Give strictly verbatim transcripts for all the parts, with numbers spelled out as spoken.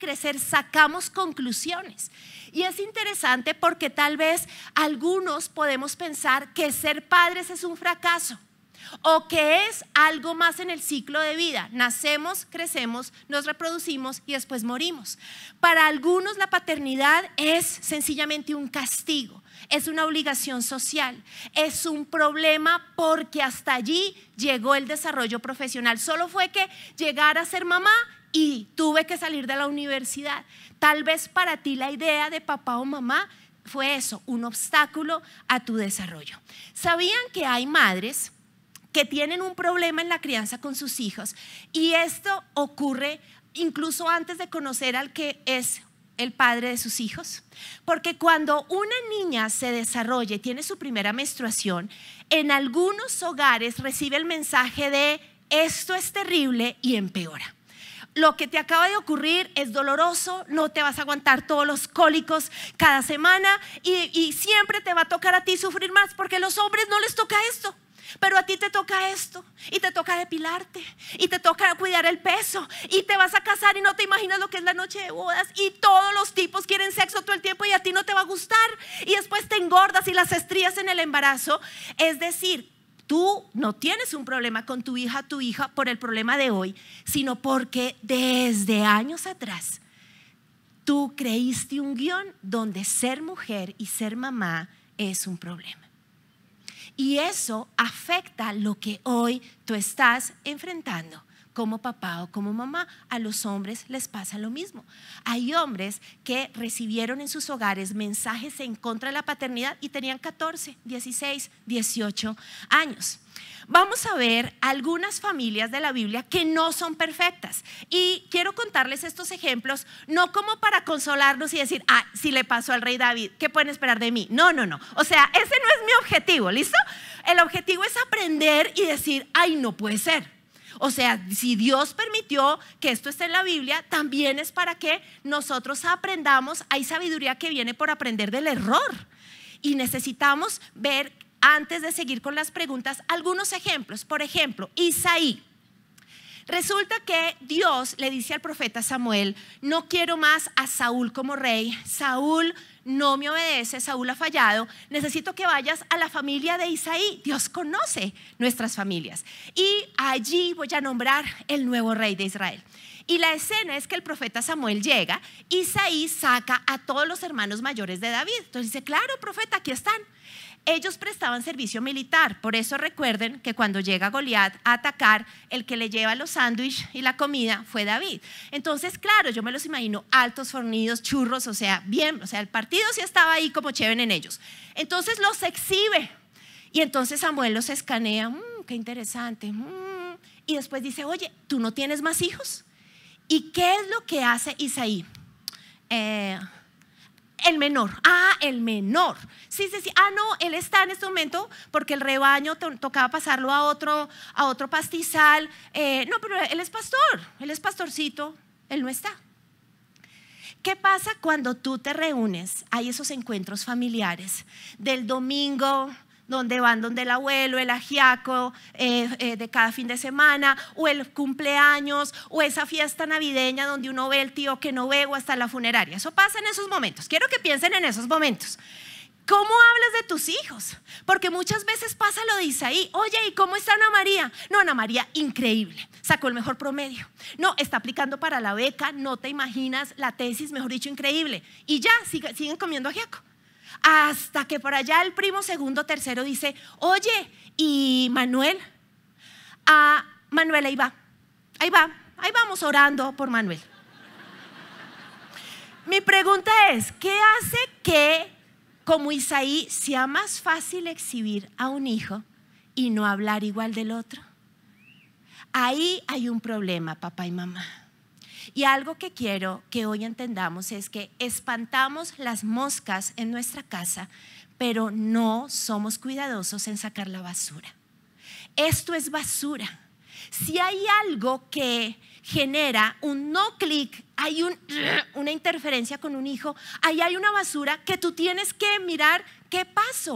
crecer sacamos conclusiones. Y es interesante porque tal vez algunos podemos pensar que ser padres es un fracaso o que es algo más en el ciclo de vida. Nacemos, crecemos, nos reproducimos y después morimos. Para algunos la paternidad es sencillamente un castigo, es una obligación social, es un problema porque hasta allí llegó el desarrollo profesional. Solo fue que llegar a ser mamá y tuve que salir de la universidad. Tal vez para ti la idea de papá o mamá fue eso, un obstáculo a tu desarrollo. ¿Sabían que hay madres que tienen un problema en la crianza con sus hijos? Y esto ocurre incluso antes de conocer al que es el padre de sus hijos. Porque cuando una niña se desarrolla y tiene su primera menstruación, en algunos hogares recibe el mensaje de esto es terrible y empeora. Lo que te acaba de ocurrir es doloroso, no te vas a aguantar todos los cólicos cada semana y, y siempre te va a tocar a ti sufrir más porque a los hombres no les toca esto. Pero a ti te toca esto y te toca depilarte y te toca cuidar el peso y te vas a casar y no te imaginas lo que es la noche de bodas y todos los tipos quieren sexo todo el tiempo y a ti no te va a gustar y después te engordas y las estrías en el embarazo. Es decir, tú no tienes un problema con tu hija, tu hija por el problema de hoy, sino porque desde años atrás tú creíste un guión donde ser mujer y ser mamá es un problema. Y eso afecta lo que hoy tú estás enfrentando como papá o como mamá. A los hombres les pasa lo mismo. Hay hombres que recibieron en sus hogares mensajes en contra de la paternidad y tenían catorce, dieciséis, dieciocho años. Vamos a ver algunas familias de la Biblia que no son perfectas y quiero contarles estos ejemplos no como para consolarnos y decir, ah, si le pasó al rey David, ¿qué pueden esperar de mí? No, no, no, o sea, ese no es mi objetivo, ¿listo? El objetivo es aprender y decir, ay, no puede ser. O sea, si Dios permitió que esto esté en la Biblia, también es para que nosotros aprendamos. Hay sabiduría que viene por aprender del error y necesitamos ver, antes de seguir con las preguntas, algunos ejemplos. Por ejemplo, Isaí. Resulta que Dios le dice al profeta Samuel, no quiero más a Saúl como rey. Saúl no me obedece, Saúl ha fallado. Necesito que vayas a la familia de Isaí. Dios conoce nuestras familias. Y allí voy a nombrar el nuevo rey de Israel. Y la escena es que el profeta Samuel llega, Isaí saca a todos los hermanos mayores de David. Entonces dice, claro, profeta, aquí están. Ellos prestaban servicio militar, por eso recuerden que cuando llega Goliat a atacar, el que le lleva los sándwiches y la comida fue David. Entonces, claro, yo me los imagino altos, fornidos, churros, o sea, bien, o sea, el partido sí estaba ahí como chévere en ellos. Entonces los exhibe y entonces Samuel los escanea, mmm, qué interesante, mmm, y después dice, oye, ¿tú no tienes más hijos? ¿Y qué es lo que hace Isaí? Eh... El menor, ah, el menor. Sí, sí, sí, ah, no, él está en este momento porque el rebaño to tocaba pasarlo a otro, a otro pastizal. Eh, no, pero él es pastor, él es pastorcito, él no está. ¿Qué pasa cuando tú te reúnes? Hay esos encuentros familiares del domingo, donde van donde el abuelo, el ajiaco eh, eh, de cada fin de semana, o el cumpleaños, o esa fiesta navideña donde uno ve el tío que no ve, o hasta la funeraria. Eso pasa en esos momentos. Quiero que piensen en esos momentos. ¿Cómo hablas de tus hijos? Porque muchas veces pasa lo de Isaí. Oye, ¿y cómo está Ana María? No, Ana María, increíble, sacó el mejor promedio. No, está aplicando para la beca, no te imaginas, la tesis, mejor dicho, increíble. Y ya, sigue, siguen comiendo ajiaco. Hasta que por allá el primo segundo, tercero dice, oye, ¿y Manuel? Ah, Manuel, ahí va, ahí va, ahí vamos orando por Manuel. Mi pregunta es, ¿qué hace que como Isaí sea más fácil exhibir a un hijo y no hablar igual del otro? Ahí hay un problema, papá y mamá. Y algo que quiero que hoy entendamos es que espantamos las moscas en nuestra casa, pero no somos cuidadosos en sacar la basura. Esto es basura. Si hay algo que genera un no clic, hay un, una interferencia con un hijo, ahí hay una basura que tú tienes que mirar qué pasó,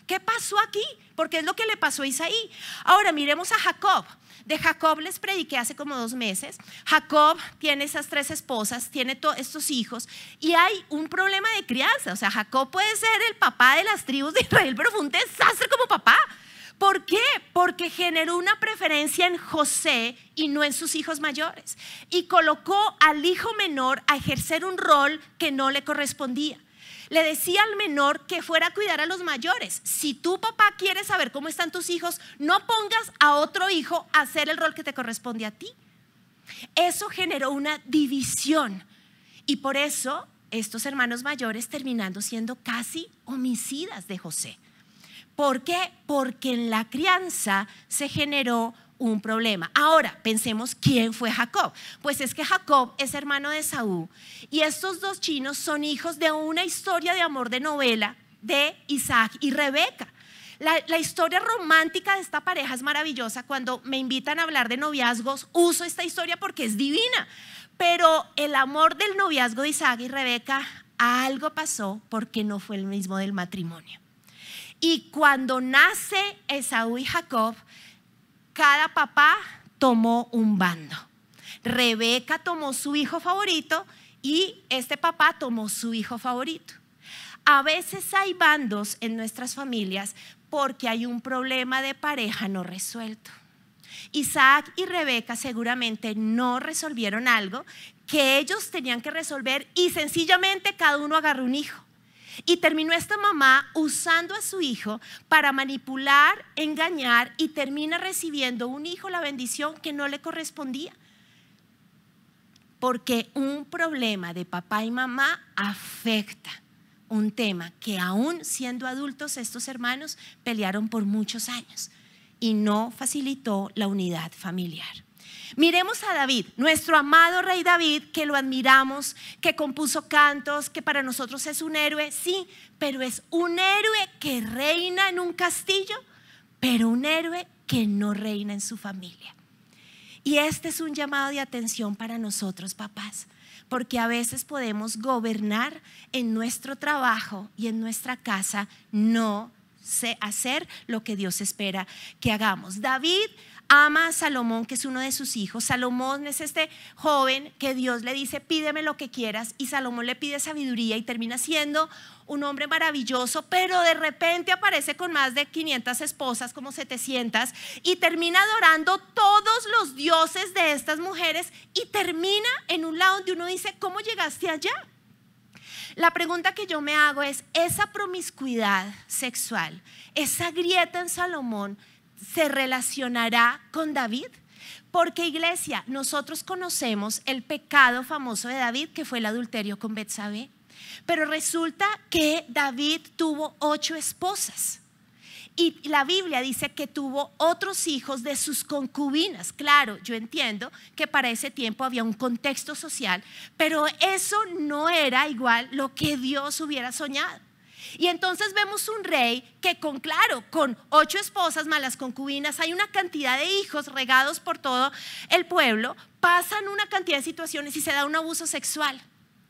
¿qué pasó aquí? Porque es lo que le pasó a Isaí. Ahora miremos a Jacob. De Jacob les prediqué hace como dos meses. Jacob tiene esas tres esposas, tiene todos estos hijos y hay un problema de crianza. O sea, Jacob puede ser el papá de las tribus de Israel, pero fue un desastre como papá. ¿Por qué? Porque generó una preferencia en José y no en sus hijos mayores. Y colocó al hijo menor a ejercer un rol que no le correspondía. Le decía al menor que fuera a cuidar a los mayores. Si tu papá quiere saber cómo están tus hijos, no pongas a otro hijo a hacer el rol que te corresponde a ti. Eso generó una división. Y por eso estos hermanos mayores terminando siendo casi homicidas de José. ¿Por qué? Porque en la crianza se generó un problema. Ahora, pensemos quién fue Jacob. Pues es que Jacob es hermano de Esaú y estos dos chinos son hijos de una historia de amor de novela de Isaac y Rebeca. La, la historia romántica de esta pareja es maravillosa. Cuando me invitan a hablar de noviazgos, uso esta historia porque es divina. Pero el amor del noviazgo de Isaac y Rebeca, algo pasó porque no fue el mismo del matrimonio. Y cuando nace Esaú y Jacob, cada papá tomó un bando. Rebeca tomó su hijo favorito y este papá tomó su hijo favorito. A veces hay bandos en nuestras familias porque hay un problema de pareja no resuelto. Isaac y Rebeca seguramente no resolvieron algo que ellos tenían que resolver y sencillamente cada uno agarró un hijo. Y terminó esta mamá usando a su hijo para manipular, engañar y termina recibiendo un hijo la bendición que no le correspondía. Porque un problema de papá y mamá afecta un tema que aún siendo adultos estos hermanos pelearon por muchos años y no facilitó la unidad familiar. Miremos a David, nuestro amado rey David, que lo admiramos, que compuso cantos, que para nosotros es un héroe, sí, pero es un héroe que reina en un castillo, pero un héroe que no reina en su familia. Y este es un llamado de atención para nosotros, papás, porque a veces podemos gobernar en nuestro trabajo y en nuestra casa, no hacer lo que Dios espera que hagamos. David ama a Salomón, que es uno de sus hijos. Salomón es este joven que Dios le dice, pídeme lo que quieras, y Salomón le pide sabiduría y termina siendo un hombre maravilloso, pero de repente aparece con más de quinientas esposas, como setecientas, y termina adorando todos los dioses de estas mujeres y termina en un lado donde uno dice, ¿cómo llegaste allá? La pregunta que yo me hago es, ¿esa promiscuidad sexual, esa grieta en Salomón, se relacionará con David? Porque, iglesia, nosotros conocemos el pecado famoso de David, que fue el adulterio con Betsabé, pero resulta que David tuvo ocho esposas y la Biblia dice que tuvo otros hijos de sus concubinas. Claro, yo entiendo que para ese tiempo había un contexto social, pero eso no era igual lo que Dios hubiera soñado. Y entonces vemos un rey que con, claro, con ocho esposas más las concubinas, hay una cantidad de hijos regados por todo el pueblo, pasan una cantidad de situaciones y se da un abuso sexual.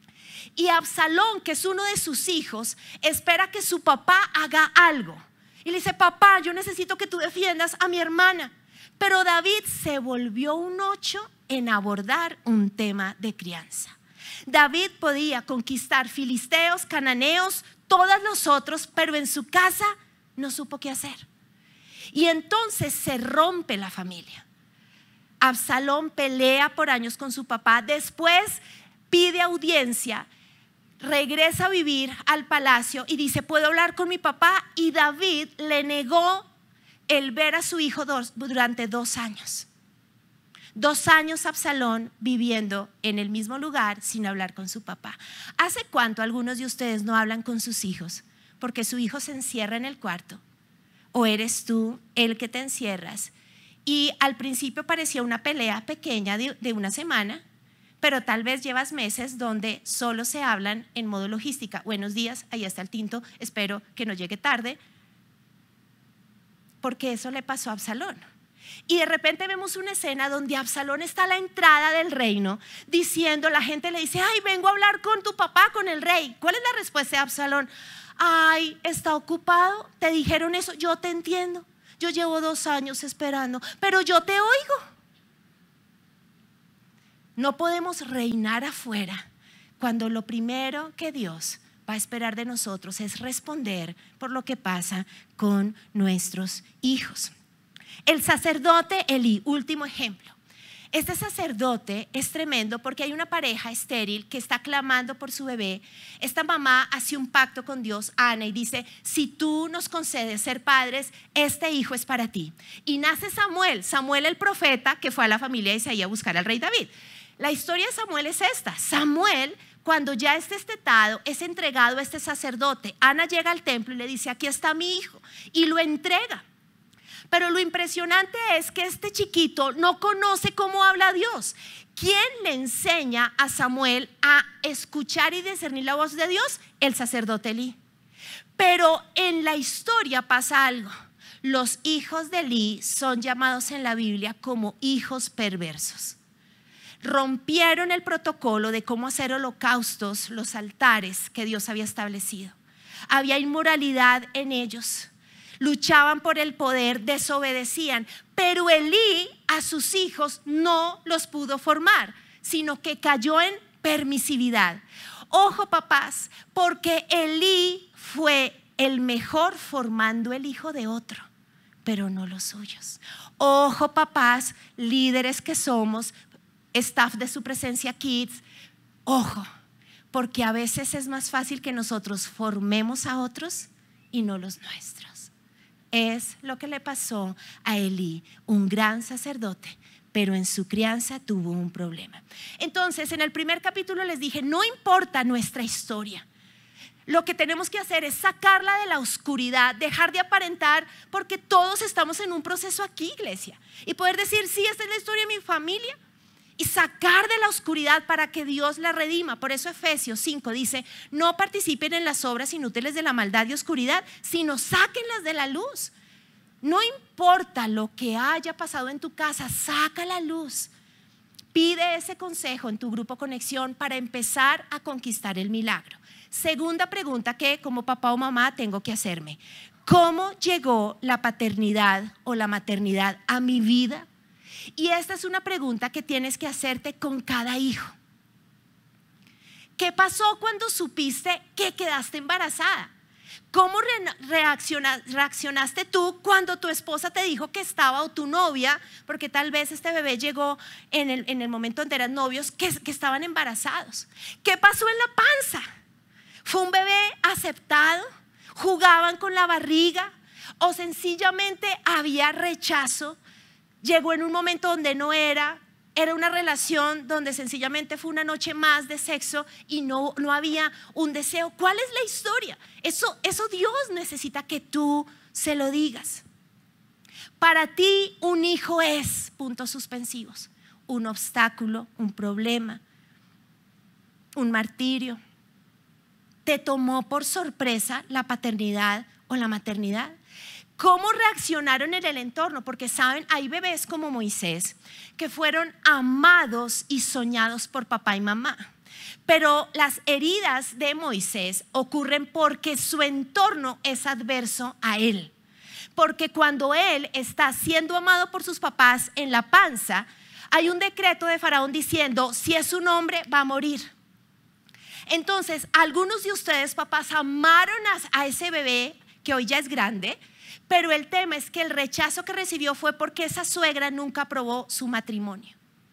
Y Absalón, que es uno de sus hijos, espera que su papá haga algo. Y le dice, papá, yo necesito que tú defiendas a mi hermana. Pero David se volvió un ocho en abordar un tema de crianza. David podía conquistar filisteos, cananeos, todos los otros, pero en su casa no supo qué hacer. Y entonces se rompe la familia. Absalón pelea por años con su papá, después pide audiencia, regresa a vivir al palacio y dice, ¿puedo hablar con mi papá? Y David le negó el ver a su hijo dos, durante dos años. Dos años Absalón viviendo en el mismo lugar sin hablar con su papá. ¿Hace cuánto algunos de ustedes no hablan con sus hijos porque su hijo se encierra en el cuarto? ¿O eres tú el que te encierras? Y al principio parecía una pelea pequeña de, de una semana, pero tal vez llevas meses donde solo se hablan en modo logística. Buenos días, ahí está el tinto, espero que no llegue tarde. Porque eso le pasó a Absalón. Y de repente vemos una escena donde Absalón está a la entrada del reino diciendo, la gente le dice, ay, vengo a hablar con tu papá, con el rey. ¿Cuál es la respuesta de Absalón? Ay, está ocupado, te dijeron eso, yo te entiendo. Yo llevo dos años esperando, pero yo te oigo. No podemos reinar afuera cuando lo primero que Dios va a esperar de nosotros es responder por lo que pasa con nuestros hijos. El sacerdote Elí, último ejemplo. Este sacerdote es tremendo porque hay una pareja estéril que está clamando por su bebé. Esta mamá hace un pacto con Dios, Ana, y dice: si tú nos concedes ser padres, este hijo es para ti. Y nace Samuel, Samuel el profeta que fue a la familia de Isaí a buscar al rey David. La historia de Samuel es esta: Samuel, cuando ya está estetado, es entregado a este sacerdote. Ana llega al templo y le dice: aquí está mi hijo, y lo entrega. Pero lo impresionante es que este chiquito no conoce cómo habla Dios. ¿Quién le enseña a Samuel a escuchar y discernir la voz de Dios? El sacerdote Elí. Pero en la historia pasa algo. Los hijos de Elí son llamados en la Biblia como hijos perversos. Rompieron el protocolo de cómo hacer holocaustos, los altares que Dios había establecido. Había inmoralidad en ellos. Luchaban por el poder, desobedecían, pero Elí a sus hijos no los pudo formar, sino que cayó en permisividad. Ojo, papás, porque Elí fue el mejor formando el hijo de otro, pero no los suyos. Ojo, papás, líderes que somos, staff de Su Presencia Kids, ojo, porque a veces es más fácil que nosotros formemos a otros y no los nuestros. Es lo que le pasó a Elí, un gran sacerdote, pero en su crianza tuvo un problema. Entonces, en el primer capítulo les dije, no importa nuestra historia. Lo que tenemos que hacer es sacarla de la oscuridad, dejar de aparentar, porque todos estamos en un proceso aquí, iglesia. Y poder decir, sí, esta es la historia de mi familia. Y sacar de la oscuridad para que Dios la redima. Por eso Efesios cinco dice: no participen en las obras inútiles de la maldad y oscuridad, sino sáquenlas de la luz. No importa lo que haya pasado en tu casa, saca la luz. Pide ese consejo en tu grupo Conexión para empezar a conquistar el milagro. Segunda pregunta que como papá o mamá tengo que hacerme: ¿cómo llegó la paternidad o la maternidad a mi vida? Y esta es una pregunta que tienes que hacerte con cada hijo. ¿Qué pasó cuando supiste que quedaste embarazada? ¿Cómo reacciona, reaccionaste tú cuando tu esposa te dijo que estaba, o tu novia, porque tal vez este bebé llegó en el, en el momento donde eran novios, que, que estaban embarazados? ¿Qué pasó en la panza? ¿Fue un bebé aceptado? ¿Jugaban con la barriga? ¿O sencillamente había rechazo? Llegó en un momento donde no era, era una relación donde sencillamente fue una noche más de sexo y no, no había un deseo. ¿Cuál es la historia? Eso, eso Dios necesita que tú se lo digas. Para ti un hijo es, puntos suspensivos, un obstáculo, un problema, un martirio. ¿Te tomó por sorpresa la paternidad o la maternidad? ¿Cómo reaccionaron en el entorno? Porque saben, hay bebés como Moisés que fueron amados y soñados por papá y mamá. Pero las heridas de Moisés ocurren porque su entorno es adverso a él. Porque cuando él está siendo amado por sus papás en la panza, hay un decreto de Faraón diciendo: si es un hombre, va a morir. Entonces, algunos de ustedes, papás, amaron a, a ese bebé que hoy ya es grande. Pero el tema es que el rechazo que recibió fue porque esa suegra nunca aprobó su matrimonio.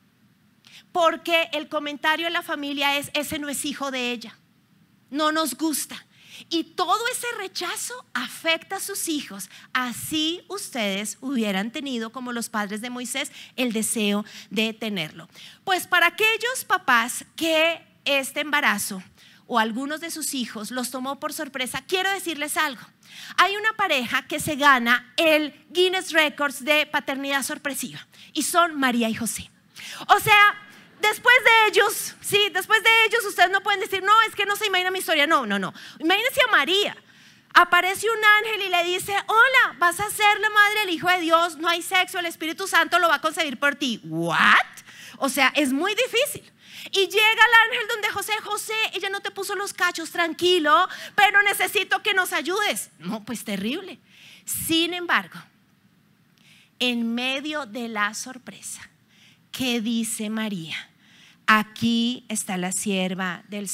Porque el comentario de la familia es: ese no es hijo de ella, no nos gusta. Y todo ese rechazo afecta a sus hijos. Así ustedes hubieran tenido, como los padres de Moisés, el deseo de tenerlo. Pues para aquellos papás que este embarazo o algunos de sus hijos los tomó por sorpresa, quiero decirles algo. Hay una pareja que se gana el Guinness Records de paternidad sorpresiva y son María y José. O sea, después de ellos, sí, después de ellos ustedes no pueden decir: no, es que no se imagina mi historia. No, no, no. Imagínense a María. Aparece un ángel y le dice: hola, vas a ser la madre del Hijo de Dios, no hay sexo, el Espíritu Santo lo va a concebir por ti. ¿What? O sea, es muy difícil. Y llega el ángel donde José, José, ella no te puso los cachos, tranquilo, pero necesito que nos ayudes. No, pues terrible. Sin embargo, en medio de la sorpresa, ¿qué dice María? Aquí está la sierva del